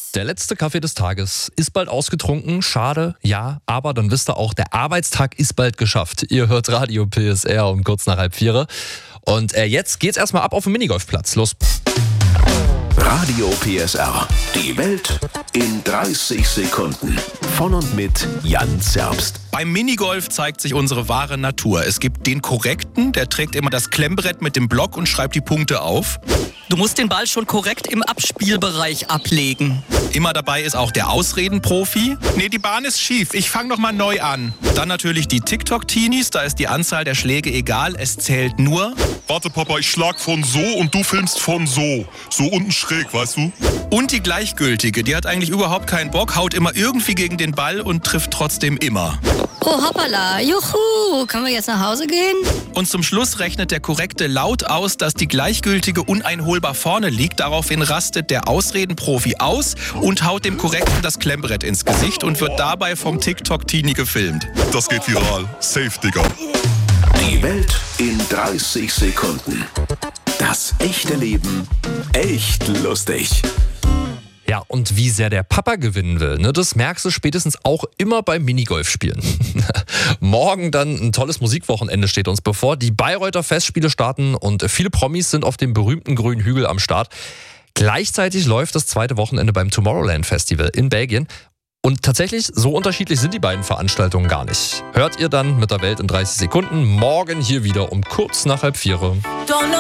Der letzte Kaffee des Tages ist bald ausgetrunken, schade, ja, aber dann wisst ihr auch, der Arbeitstag ist bald geschafft. Ihr hört Radio PSR um kurz nach 3:30. Und jetzt geht's erstmal ab auf den Minigolfplatz. Los. Radio PSR. Die Welt in 30 Sekunden. Von und mit Jan Zerbst. Beim Minigolf zeigt sich unsere wahre Natur. Es gibt den Korrekten, der trägt immer das Klemmbrett mit dem Block und schreibt die Punkte auf. Du musst den Ball schon korrekt im Abspielbereich ablegen. Immer dabei ist auch der Ausredenprofi. Nee, die Bahn ist schief, ich fange nochmal neu an. Dann natürlich die TikTok-Teenies, da ist die Anzahl der Schläge egal, es zählt nur. Warte Papa, ich schlag von so und du filmst von so. So unten schräg, weißt du? Und die Gleichgültige, die hat eigentlich überhaupt keinen Bock, haut immer irgendwie gegen den Ball und trifft trotzdem immer. Oh hoppala, juhu, können wir jetzt nach Hause gehen? Und zum Schluss rechnet der Korrekte laut aus, dass die Gleichgültige uneinholbar vorne liegt. Daraufhin rastet der Ausredenprofi aus und haut dem Korrekten das Klemmbrett ins Gesicht und wird dabei vom TikTok-Teenie gefilmt. Das geht viral. Safe, Digga. Die Welt in 30 Sekunden. Das echte Leben echt lustig. Ja, und wie sehr der Papa gewinnen will, ne, das merkst du spätestens auch immer beim Minigolfspielen. Morgen dann ein tolles Musikwochenende steht uns bevor. Die Bayreuther Festspiele starten und viele Promis sind auf dem berühmten grünen Hügel am Start. Gleichzeitig läuft das zweite Wochenende beim Tomorrowland Festival in Belgien. Und tatsächlich, so unterschiedlich sind die beiden Veranstaltungen gar nicht. Hört ihr dann mit der Welt in 30 Sekunden morgen hier wieder um kurz nach 3:30.